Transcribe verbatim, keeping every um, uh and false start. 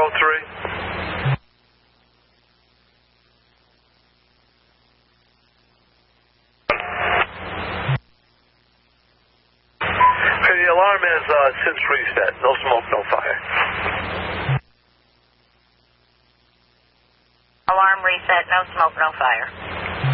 oh three. Okay, the alarm is uh, since reset. No smoke, no fire. Alarm reset, no smoke, no fire.